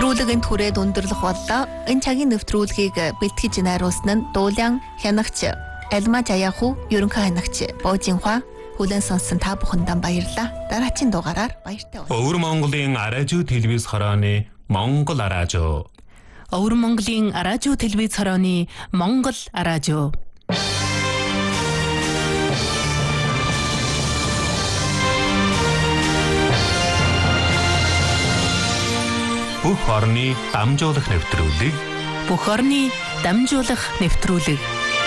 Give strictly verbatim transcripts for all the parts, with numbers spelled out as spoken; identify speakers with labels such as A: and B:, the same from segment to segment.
A: нэвтрүүлгийн түрээд өндөрлөх боллоо. Энэ цагийн нэвтрүүлгийг бэлтгэж найруулсан нь Дуулан хянагч Элма Жаяху ерөнхий хянагч Боожинхва хүлээн сонссон та бүхэндээ баярлалаа. Дараагийн дугаараар баяртай байна.
B: Өвөр Монголын радио телевиз хорооны Монгол радио.
C: Өвөр Монголын радио телевиз хорооны Монгол радио.
B: Бүх орны дамжуулах нэвтрүүлэг.
C: Бүх орны дамжуулах нэвтрүүлэг.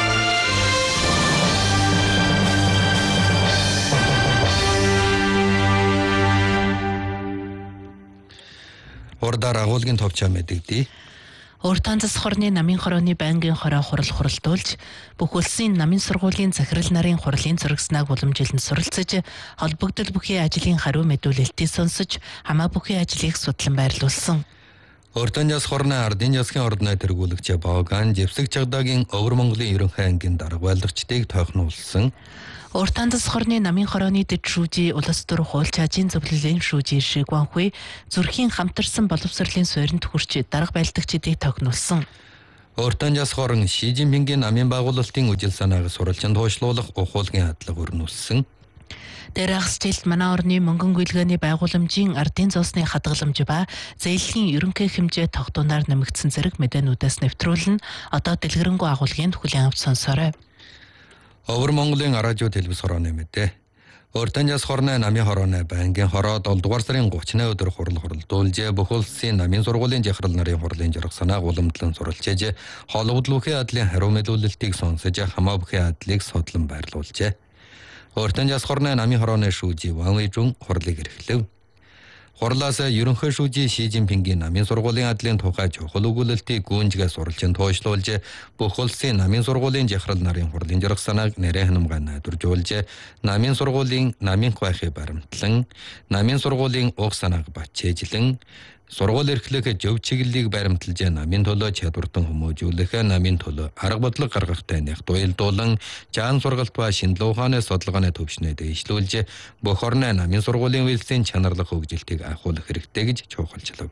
D: Урдаар агуулгын товчоо мэдэгдээ.
C: Уртан засаг хорны намын хорооны байнгын хороо хурал хуралдуулж бүх улсын намын сургуулийн захирал нарын хурлын зурагснаг уламжилан суралцаж холбогдол бүхий ажлын хариу мэдүүлэлтийг сонсож хамаа бүхий ажлыг судлан байрлуулсан.
D: Уртан засаг хорны ардын засгийн ордны тэргүүлэгч Боган Живсэг Чагдагийн Өвөр Монголын ерөнхий ангийн дарга байлгачдыг тойхнуулсан.
C: Уртан засаг хорны намын хорооны дэд шүүжи улс төр хууль чаажийн зөвлөлийн шүүжи Шигванхуй зүрхийн хамтарсан боловсролын суурьнд хүрч дарга байлдагчдыг тогнуулсан.
D: Уртан засаг хорн Ши Жинпингийн намын байгуулалтын үжил санааг сурвалжин туушлуулах ухуулгын хадлага өрнүүлсэн.
C: Тэр ахсжилт манай орны мөнгөн гүйлгээний байгууламжийн ардын зоосны хадгаламж ба зээлхийн ерөнхий хэмжээ тогтооноор нэмэгдсэн зэрэг мэдээнүүдээс нэвтрүүлэн одоо дэлгэрэнгүй агуулгын хүлээн авч сонсоорой.
D: Өвөр Монголын радио телевиз хорооны мэдээ. Уртан засаг хорны намын хорооны байнгын хороо долдугаар сарын гуравны өдөр хурал хуралдуулж бүх улсын намын сургуулийн захирал нарын хурлын жаргах санааг уламжлан суралцж холбогдол бүхий адлын хариу мэдүүлэлтийг сонсож хамаа бүхий адлыг судлан байрлуулжээ. Уртан засаг хорны намын хорооны шүүжи Ван Вэйжун хурлыг эрхлэв. Хурлаас ерөнхий шүүжи Ши Жинпингийн намын сургуулийн адлын тухай чухал өгүүлэлтийг гүнжгээ суралцсан тоошлуулж бүх улсын намын сургуулийн захирал нарын хурлын жаргах санааг нэрээ ханамгай найдваржуулж намын сургуулийн намын хвайхыг баримтлан намын сургуулийн уг санааг бачээжлэн сургууль эрхлэх зөв чиглэлийг баримталж намын төлөө чадвартан хүмүүжүүлэх намын төлөө арга бодлого гаргахтай нэх дуйлдуулан жаан сургалт ба шинжилгээ ухааны судалгааны төвшнөө дэвшлүүлж бүх орны намын сургуулийн үйлсийн чанарлах хөгжилтийг ахуулах хэрэгтэй гэж чухалчлав.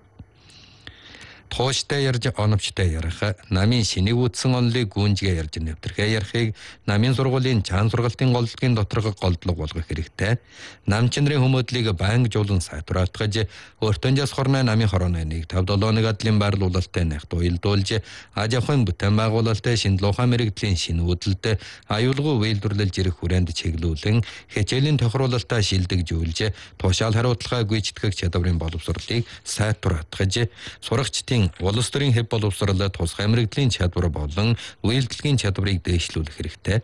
D: Тооштой ярьж оновчтой ярих, намын шинийг үтсэн онлыг гүнжгээ ярьж нэвтэрхээ ярихыг намын сургуулийн чаан сургалтын голдлогын доторх голдлого болгох хэрэгтэй. Намчин нарын хүмүүдлийг байнга жуулан сайтруулж, Уртан засаг хорны намын хорооны нэг тавд долооныг адлын байрлуулалттай нэх дуйлдуулж, аж ахуйн бүтээн байгуулалттай шинжилгээ ухаан мэрэгдлийн шинэ үүдэлд аюулгүй үйлдвэрлэлж ирэх хүрээнд чиглүүлэн хичээлийн тохируулалтаа шилдэгжүүлж, туушаал хариуцлага гүйцэтгэх чадварын боловсролыг сайтруулж, сурагчдын улс төрийн хэв боловсролоо тусгай мэрэгдлийн чадвар болон үйлдэлгийн чадварыг дэвшлүүлэх хэрэгтэй.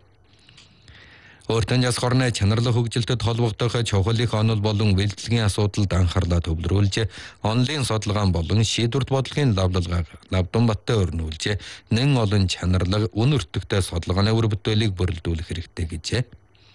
D: Уртан засаг хорны чанарлах хөгжилтэд холбогдох чухал их онол болон үйлдэлгийн асуудалд анхаарлаа төвлөрүүлж, онлайн судалгаан болон шийдвэрт бодлогын лавлалгааг Лавдан баттай өрнүүлж, нэн олон чанарлаг үн өртөгтэй судалгааны үр бүтээлийг бүрэлдүүлэх хэрэгтэй гэжээ.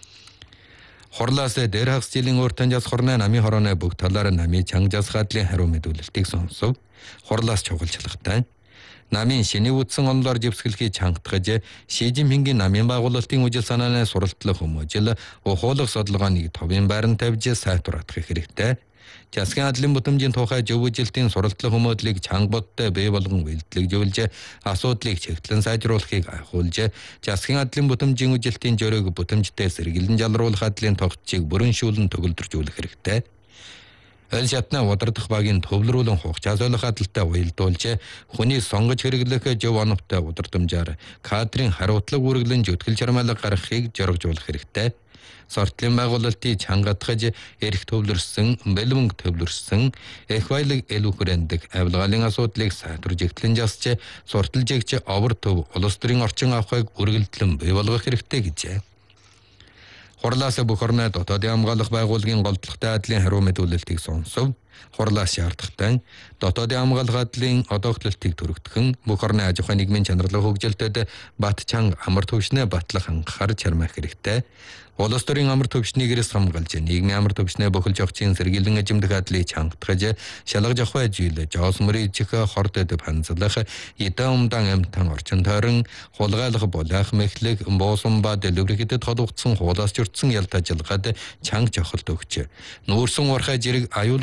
D: Хурлаас дээр хагасжилын Уртан засаг хорны намын хорооны бүх талаар намын чанга засаг хадлын хариу мэдүүлэлтийг сонсов. Хурлаас чухалчлагтай. Намын шинийг үтсэн онлоор живсгэлхий чангатгаж, Ши Жинпингийн намын байгуулалтын үжил санааны суралтлах хүмүүжил ухуулах судалгааныг товын байран тавьж сайтруулах хэрэгтэй. Засгийн хадлын бүтэмжийн тухай зөв үжилтийн суралтлах хүмүүдлийг чанга бодтой бий болгон үйлдэлжүүлж, асуудлыг чигтлэн сайжруулахыг ахиулж, засгийн хадлын бүтэмжийн үжилтийн жөрөөг бүтэмжтэй сэргийлэн жалруулах хадлын тогтцыг бүрэн шүүлэн төгөлдржүүлэх хэрэгтэй. Аль шатны удирдах багийн төвлөрүүлэн хугацаа зөөлөх хадалтай уялдуулж, хүний сонгож хэрэглэх зөв оновтой удирдамжаар кадрын хариуцлага үргэлэн зүтгэл чармайлга гаргахыг зоригжуулах хэрэгтэй. Сортлын байгуулалтыг чангатгаж, эрх төвлөрсөн, бэлмэнг төвлөрсөн, эх баялаг илүү хүрээндэх авилгаалын асуудлыг сайтруулж ихтлэн жасж, сурталжигч овор төв улс төрийн орчин авахыг үргэлжлэн бий болгох хэрэгтэй гэжээ. Хурлаас бүх орны дотоодын хамгаалах байгууллагын голдлоготой адлын хариу мэдүүлэлтийг сонсов. Хурлаас шаардлагатай дотоодын хамгаалах адлын одооглолтыг төрөгдөхөн бүх орны аж ахуйн нийгмийн чанарлах хөгжилтэд бат чанга амар төвшнөө батлах хангахаар чармаах хэрэгтэй. Улс төрийн амар төвшнийг эрэс хамгаалж, нийгмийн амар төвшнөө бохилж огцын сэргийлэн эзэмдэх адлыг чангатгаж, шалгаж авах ажил, жоос мөрийжих хордод панцлах, эдэн умдан амтан орчин тойрон хулгайлах болах мэхлэг буусан ба дэлгүрэхэд холбогдсон хуулаас журдсан ялт ажиллагаад чанга жохолт өгч, нүүрсэн урхай зэрэг аюулгүй үйлдвэр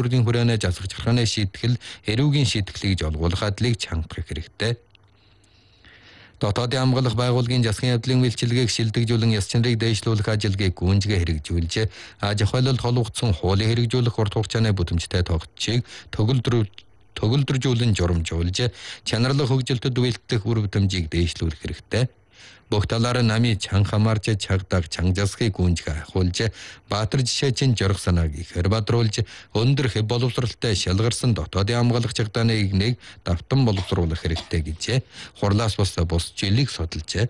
D: төрлийн хүрээнэ засварч гарганы шийтгэл эрүүгийн шийтгэлийг жолгуулах адлыг чангах хэрэгтэй. Дотоодын хамгаалах байгууллагын засгийн явдлын үйлчилгээг шилдэгжүүлэн яс чанарыг дэвшлүүлэх ажилгийг гүнзгий хэрэгжүүлж, аж ахуйлал холбогдсон хуулийн хэрэгжүүлэх урт хугацааны бүтээмжтэй тогтцыг төгөлдөр төгөлдржүүлэн журамжуулж, чанарлах хөгжилтөд үйлдэх үр бүтээмжийг дэвшлүүлэх хэрэгтэй. Бүх талаараа намын чанга хамаарч чагдаг чанга засгийг гүнзгий ахиулж, баатар жишээчин жорох санааг ихээр бадруулж, өндөр хэв боловсралтай шалгарсан дотоодын хамгаалах чагдааны игнийг давтан боловсруулах хэрэгтэй гэж хурлаас бус бус жилиг судалжээ.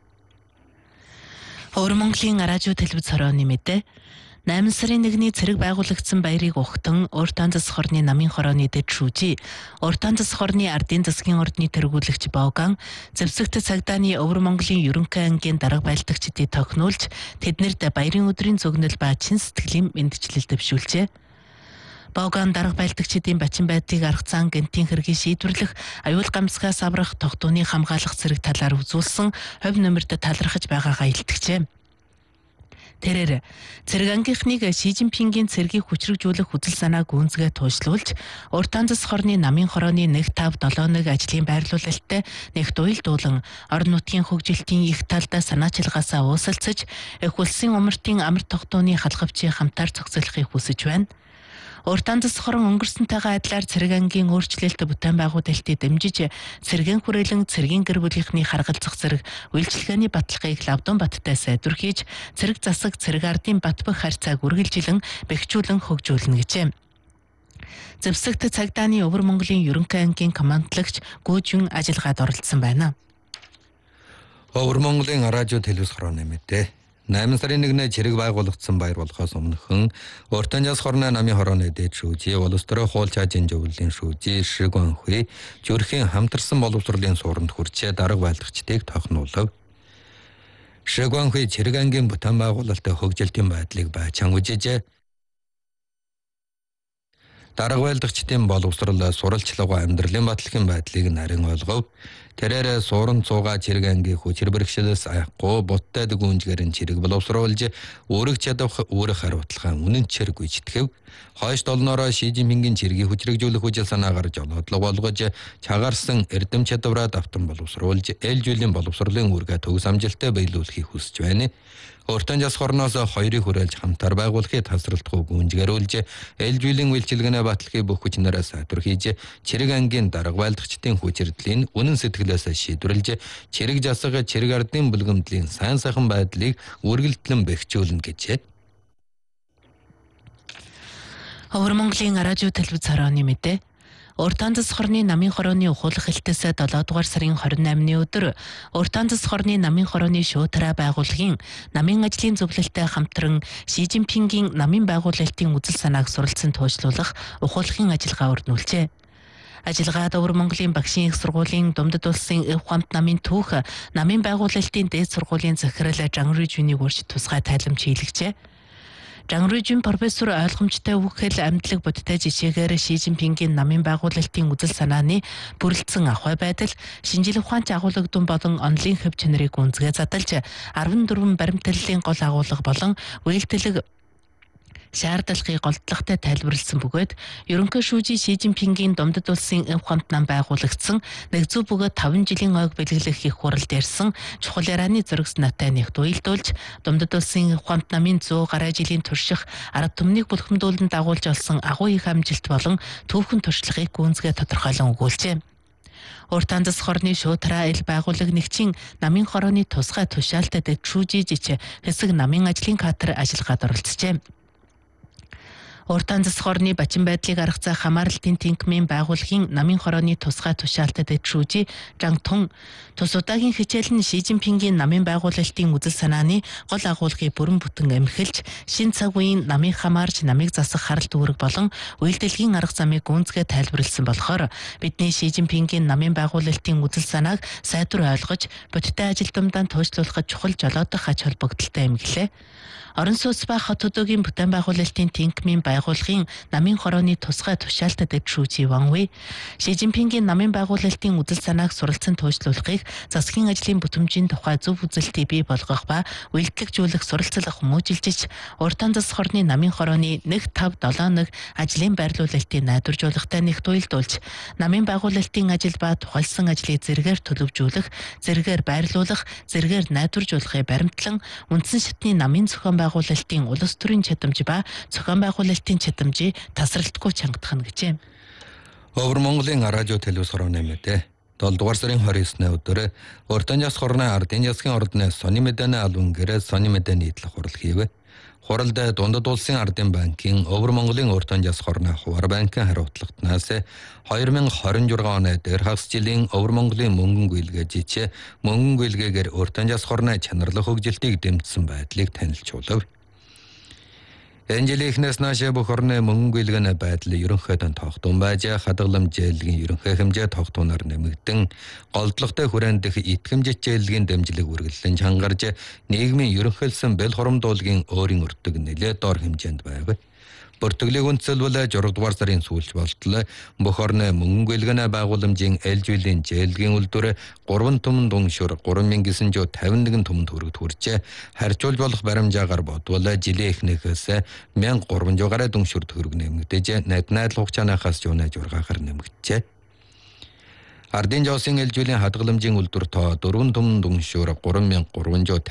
C: Өвөр Монголын радио телевиз хорооны мэдээ найман сарын нэгний цэрэг байгуулагдсан баярыг ухтан Уртан засаг хорны намын хорооны дэд шүүжи. Уртан засаг хорны ардын засгийн ордны тэргүүлэгч Боган зэвсэгт цагдааны Өвөр Монголын ерөнхий ангийн дарга байлдагчдыг тохинулж тэднэрт баярын өдрийн зөгнөл ба чин сэтгэлийн мэндчилэл дэвшүүлжээ. Боган дарга байлдагчдын бачин байдлыг арга зан гэнтийн хэргийг шийдвэрлэх, аюул гамсгаас аврах, тогтооны хамгаалах зэрэг талаар үзүүлсэн хувь нэмэрт талархаж байгаагаа илтгэжээ. Тэрээр цэрэг ангийнхныг Ши Жинпингийн цэргийг хүчрэгжүүлэх үзэл санааг гүнзгий туушлуулж, Уртан засаг хорны намын хорооны нэг тав долоо нэг ажлын байрлуулалттай нэгт уялдуулан орон нутгийн хөгжилтийн их талдаа санаачилгаасаа уусалцаж, их улсын умартын амар тогтооны халхавчийг хамтаар цогцолохыг хүсэж байна. Уртан засаг хорон өнгөрсөнтэйгээ адилаар цэрэг ангийн өөрчлөлт бүтээн байгуулалтыг дэмжиж, цэргийн хүрээлэн цэргийн гэр бүлийнхний харгалзах зэрэг үйлчилгээний баталгааг лавдун баттай сайдвар хийж, цэрэг засаг цэрэг ардын бат бөх харьцааг үргэлжилэн бэхжүүлэн хөгжүүлнэ гэжээ. Зэвсэгт цагдааны Өвөр Монголын ерөнхий ангийн командлагч Гүүжин ажиллагаад оролцсон байна.
D: Өвөр Монголын радио телевиз хорооны мэдээ. найман сарын нэгнээ цэрэг байгуулагдсан баяр болохоос өмнөхөн Уртан засаг хорны намын хорооны дэд шүүжи, улс төрийн хууль чаажийн зөвлөлийн шүүжи, Шиг Гуанхуй зүрхийн хамтарсан боловсролын сууранд хүрчээ дарга байлдагчдыг тохинулав. Шиг Гуанхуй цэрэг ангийн бүтээн байгуулалтын хөгжилтийн байдлыг байчаан үжижээ. Дарга байлдагчдын боловсрол суралцлагын амьдралын батлагын байдлыг нарийн ойлгов. Тэрээр сууран цуугаа цэрэг ангийн хүчээр бэрхшээлээс аяхгүй буттай дгүнжгэрэн цэрэг боловсруулж өөрөг чадах өөрөг хариуцлагаа үнэн чэр гүйцэтгэв. Хойш долноороо Ши Жинпингийн цэргийг хүчрэгжүүлэх үжил санаагаар жолоодлого болгож чагаарсан эрдэм чадвараа давтан боловсруулж эл жилийн боловсролын үүргээ төгс амжилттай биелүүлэхийг хүсэж байна. Уртан засаг хорноос хоёрыг хүрээлж хамтар байгуулахыг тасралтгүй гүнзгэрүүлж эл жилийн үйлчилгээний баталгыг бүх хүчнээрээ сайдвар хийж цэрэг ангийн дарга байлдагчдын хүчирдлийн үнэн сэтгэлээс шийдвэрлэж цэрэг засаг цэрэг ардын бүлгэмдлийн сайн сайхан байдлыг үргэлжлэн бэхжүүлнэ гэжээ.
C: Өвөр Монголын радио телевиз хорооны мэдээ. Уртан засаг хорны намын хорооны ухуулах хэлтээс долоо дугаар сарын хорин наймны өдөр Уртан засаг хорны намын хорооны шуутраа байгууллагын намын ажлын зөвлөлтөй хамтран Ши Жинпингийн намын байгуулалтын үзэл санааг суралцсан туушлуулах ухуулахын ажиллагаа өрнүүлжээ. Ажиллагаад Өвөр Монголын багшийн их сургуулийн Думдад улсын эв хамт намын түүх намын байгуулалтын дээд сургуулийн захирал Жан Рүжүнийг урьж тусгай тайлбарч хийлгэжээ. Жан Рүжүн профессор ойлгомжтой үхэл амьдлаг бодтой жишээгээр Ши Жинпингийн намын байгуулалтын үзэл санааны бүрэлдсэн ахуй байдал, шинжил ухаанч агуулгадун болон онлын хэв чанарыг гүнзгий задалж арван дөрвөн баримтлалын гол агуулга болон үйлдэлэг шаардлагыг голдлагатай тайлбарлсан бөгөөд ерөнхий шүүжи Ши Жинпингийн Думдад улсын эв хамт нам байгуулагдсан нэг зүү бөгөөд таван жилийн ойг бэлгэлэх их хуралд ярьсан чухал ярианы зөрөгс натай нэгт уялдуулж Думдад улсын эв хамт намын зүү гаруй жилийн турших арга түмнийг бүлхэмдүүлэн дагуулж олсон агуу их амжилт болон түүхэн туршлагыг гүнзгий тодорхойлон өгүүлжээ. Уртан засаг хорны шуутраа ил байгууллага нэгчин намын хорооны тусгай тушаалтад шүүжиж хэсэг намын ажлын кадр ажиллагаад оролцжээ. Уртан засаг хорны бачин байдлыг аргацаа хамааралтын тэнхимийн байгууллагын намын хорооны тусгай тушаалтад шүүжи Жан Тун тус удаагийн хичээл нь Ши Жинпингийн намын байгуулалтын үзэл санааны гол агуулгыг бүрэн бүтэн эмхэлж шин цаг үеийн намыг хамаарч намыг засах харалт үүрэг болон үйлдэлгийн арга замыг гүнзгий тайлбарлсан болохоор бидний Ши Жинпингийн намын байгуулалтын үзэл санааг сайдвар ойлгож бодиттой ажил думдаан туушлуулахад чухал жолоодох ач холбогдолтой эмгэлээ. Орон сууц ба хот хөдөөгийн бүтээн байгуулалтын Тинкмийн байгууллагын намын хорооны тусгай тушаалтад Чү Ванвей Ши Жинпингийн намын байгуулалтын үзэл санааг суралцсан туйшлуулахыг засгийн ажлын бүтэмжийн тухай зөв үзэлтийг бий болгох ба үйлдэлжүүлэх суралцлах хүмүүжилж уртан засаг хорны намын хорооны нэг тав долоо нэг ажлын байрлуулалтын найдваржуулалттай нэгт уялдуулж намын байгуулалтын ажил ба тухайлсан ажлыг зэрэгээр төлөвжүүлэх, зэрэгээр байрлуулах, зэрэгээр найдваржуулахыг баримтлан үндсэн шатны намын зохион байгуулалтын улс төрийн чадамж ба зохион байгуулалтын чадамжийг тасралтгүй чангадах нь гэжээ.
D: Өвөр Монголын радио телевиз хорооны мэдээ долдугаар сарын двадцать девятны өдөр уртан засаг хорны ардын засгийн ордны сони мэдээний албан гэрээ сони мэдээний идэлх хурал хийв. Хуралд Дундад улсын ардын банкын Өвөр Монголын уртан засаг хорны хуваар банкын хариуцлагатнаас две тысячи двадцать шесть оны дээр хагас жилийн Өвөр Монголын мөнгөн гүйлгээ жичээ мөнгөн гүйлгээгээр уртан засаг хорны чанарлах хөгжилтийг дэмжсэн байдлыг танилцуулав. Энэ жилийн эхнээс наашаа бүх орны мөнгөн гүйлгээний байдал ерөнхийдөө тогтун байж хадгаламж зээлгийн ерөнхий хэмжээ тогтунаар нэмэгдэн голдлоготой хүрээнд дэх итгэмжит зээлгийн дэмжлэг үргэлжлэн чангарж нийгмийн ерөнхийлсөн бэл хоромдуулгийн өөрийн өртөг нэлээд дор хэмжээнд байв. Бүртгэлийг үндэслэлбэл зураг дугаар сарын сүүлч болтол бүх орны мөнгөн гүйлгээний байгууламжийн ээлжүүлэн зээлгийн үйлдвэр гурван түмэн дүншүр гурван мянган девятьсот пятьдесят один түмэнд хүрэгт хүрчээ. Харьцуулж болох баримжаагаар бодвол жилийн эхнээхээс one thousand three hundred гаруй дүншүр төгрөг нэмэгдэж найд найдлах хугацаанаас юунаа жургаагаар нэмэгджээ. Ардын жоосын ээлжүүлэн хадгаламжийн үйлдвэр тоо four түмэн дүншүр three thousand three hundred